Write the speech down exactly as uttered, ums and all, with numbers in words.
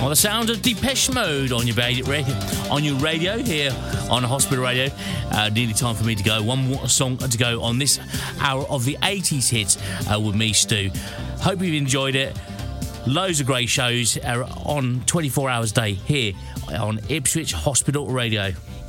on the sound of Depeche Mode on your radio, on your radio here on Hospital Radio. Uh, nearly time for me to go. One more song to go on this hour of the eighties hits uh, with me, Stu. Hope you've enjoyed it. Loads of great shows uh, on twenty-four hours a day here on Ipswich Hospital Radio.